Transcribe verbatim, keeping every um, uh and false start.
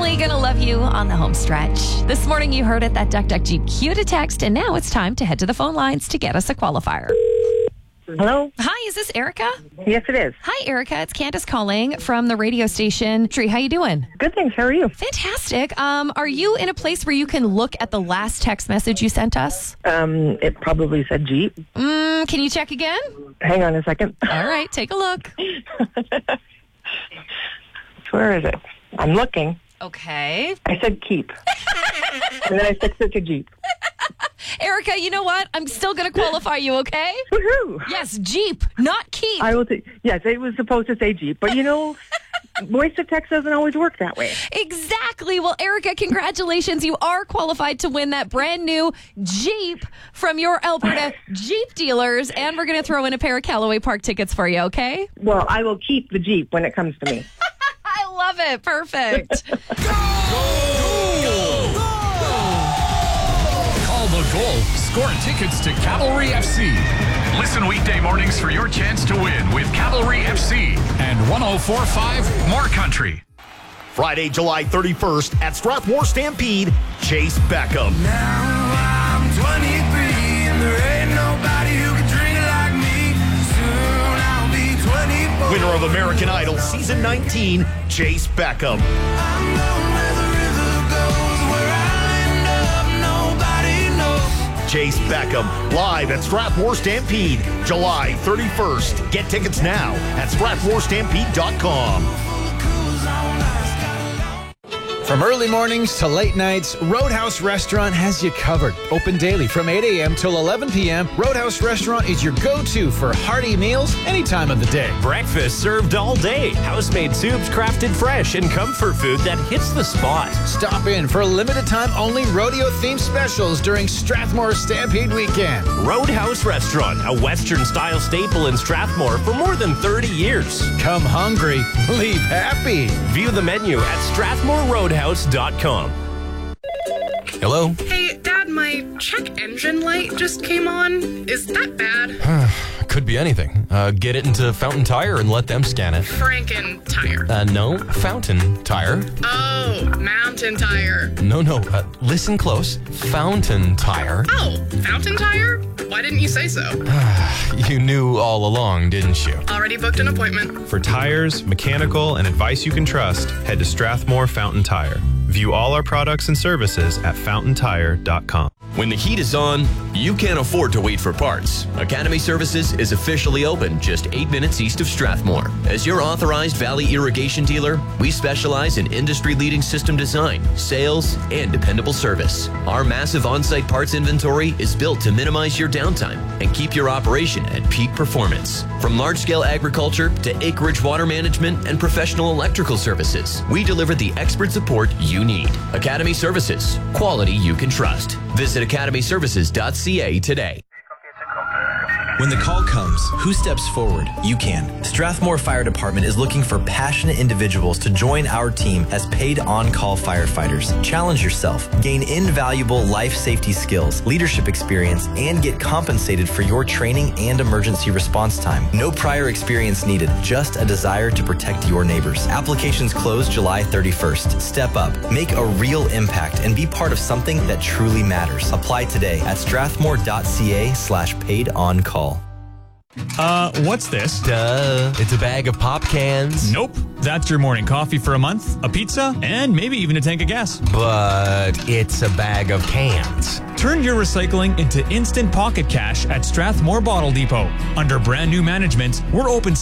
Definitely gonna love you on the home stretch. This morning you heard it, that Duck Duck Jeep cue to text, and now it's time to head to the phone lines to get us a qualifier. Hello? Hi, is this Erica? Yes, it is. Hi, Erica. It's Candace calling from the radio station. Tree, how you doing? Good, thanks. How are you? Fantastic. Um, are you in a place where you can look at the last text message you sent us? Um, it probably said Jeep. Mm, can you check again? Hang on a second. All right, take a look. Where is it? I'm looking. Okay. I said keep. And then I fixed it to Jeep. Erica, you know what? I'm still going to qualify you, okay? Woohoo! Yes, Jeep, not keep. I will say, yes, it was supposed to say Jeep, but you know, voice to text doesn't always work that way. Exactly. Well, Erica, congratulations. You are qualified to win that brand new Jeep from your Alberta Jeep dealers, and we're going to throw in a pair of Callaway Park tickets for you, okay? Well, I will keep the Jeep when it comes to me. I love it. Perfect. Go! Go! Go! Call the goal. Score tickets to Cavalry F C. Listen weekday mornings for your chance to win with Cavalry F C and one oh four point five More Country. Friday, July thirty-first at Strathmore Stampede, Chase Beckham. Now I'm twenty-three and there ain't nobody who can drink like me. Soon I'll be twenty-four. Winner of American Idol Season nineteen, Chase Beckham. I'm going where the river goes, where I end up, nobody knows. Chase Beckham, live at Strathmore Stampede, July thirty-first. Get tickets now at strathmore stampede dot com. From early mornings to late nights, Roadhouse Restaurant has you covered. Open daily from eight a.m. till eleven p.m., Roadhouse Restaurant is your go-to for hearty meals any time of the day. Breakfast served all day. House-made soups crafted fresh and comfort food that hits the spot. Stop in for limited time only rodeo-themed specials during Strathmore Stampede weekend. Roadhouse Restaurant, a Western-style staple in Strathmore for more than thirty years. Come hungry, leave happy. View the menu at strathmore roadhouse dot com. Hello? Hey, Dad, my check engine light just came on. Is that bad? Could be anything. Uh, get it into Fountain Tire and let them scan it. Franken Tire. Uh, no, Fountain Tire. Oh, Mountain Tire. No, no, uh, listen close. Fountain Tire. Oh, Fountain Tire? Why didn't you say so? You knew all along, didn't you? Already booked an appointment. For tires, mechanical, and advice you can trust, head to Strathmore Fountain Tire. View all our products and services at fountain tire dot com. When the heat is on, you can't afford to wait for parts. Academy Services is officially open just eight minutes east of Strathmore. As your authorized Valley irrigation dealer, we specialize in industry-leading system design, sales, and dependable service. Our massive on-site parts inventory is built to minimize your downtime and keep your operation at peak performance. From large-scale agriculture to acreage water management and professional electrical services, we deliver the expert support you need. Academy Services, quality you can trust. Visit academy services dot c a today. When the call comes, who steps forward? You can. Strathmore Fire Department is looking for passionate individuals to join our team as paid on-call firefighters. Challenge yourself, gain invaluable life safety skills, leadership experience, and get compensated for your training and emergency response time. No prior experience needed, just a desire to protect your neighbors. Applications close July thirty-first. Step up, make a real impact, and be part of something that truly matters. Apply today at strathmore dot c a slash paid on call. Uh, what's this? Duh. It's a bag of pop cans. Nope. That's your morning coffee for a month, a pizza, and maybe even a tank of gas. But it's a bag of cans. Turn your recycling into instant pocket cash at Strathmore Bottle Depot. Under brand new management, we're open